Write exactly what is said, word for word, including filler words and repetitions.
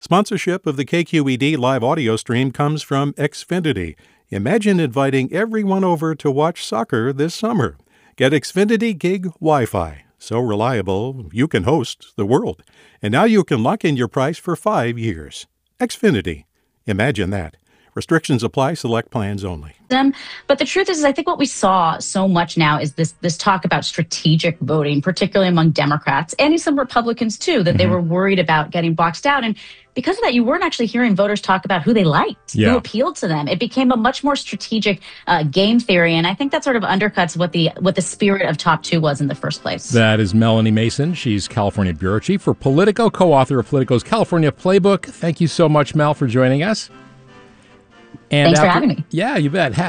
Sponsorship of the K Q E D live audio stream comes from Xfinity. Imagine inviting everyone over to watch soccer this summer. Get Xfinity Gig Wi-Fi. So reliable, you can host the world. And now you can lock in your price for five years. Xfinity. Imagine that. Restrictions apply. Select plans only. Them. But the truth is, is, I think what we saw so much now is this this talk about strategic voting, particularly among Democrats and some Republicans, too, that mm-hmm. they were worried about getting boxed out. And because of that, you weren't actually hearing voters talk about who they liked, yeah. who appealed to them. It became a much more strategic uh, game theory. And I think that sort of undercuts what the what the spirit of Top Two was in the first place. That is Melanie Mason. She's California Bureau Chief for Politico, co-author of Politico's California Playbook. Thank you so much, Mel, for joining us. And Thanks after, for having me. Yeah, you bet. Ha-